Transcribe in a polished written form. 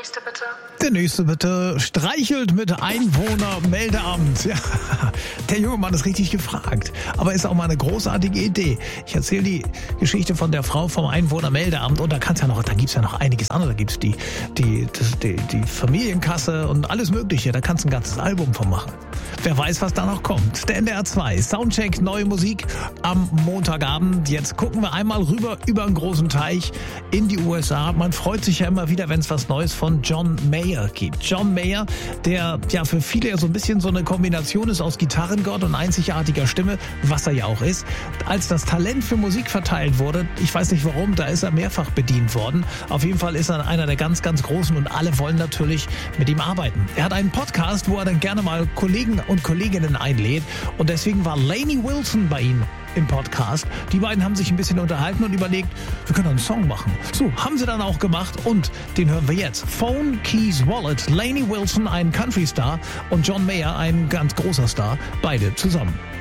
nächste bitte. Der nächste bitte. Streichelt mit Einwohnermeldeamt. Ja, der junge Mann ist richtig gefragt. Aber ist auch mal eine großartige Idee. Ich erzähle die Geschichte von der Frau vom Einwohnermeldeamt und da gibt's ja noch einiges andere. Da gibt's die Familienkasse und alles Mögliche. Da kannst du ein ganzes Album von machen. Wer weiß, was da noch kommt. Der NDR 2 Soundcheck, neue Musik am Montagabend. Jetzt gucken wir einmal rüber über einen großen Teich in die USA. Man freut sich ja immer wieder, wenn es was Neues von John Mayer gibt. John Mayer, der ja für viele ja so ein bisschen so eine Kombination ist aus Gitarrengott und einzigartiger Stimme, was er ja auch ist. Als das Talent für Musik verteilt wurde, ich weiß nicht warum, da ist er mehrfach bedient worden. Auf jeden Fall ist er einer der ganz, ganz Großen und alle wollen natürlich mit ihm arbeiten. Er hat einen Podcast, wo er dann gerne mal Kollegen und Kolleginnen einlädt und deswegen war Lainey Wilson bei ihm im Podcast. Die beiden haben sich ein bisschen unterhalten und überlegt, wir können einen Song machen. So, haben sie dann auch gemacht und den hören wir jetzt. Phone, Keys, Wallet, Lainey Wilson, ein Country-Star und John Mayer, ein ganz großer Star, beide zusammen.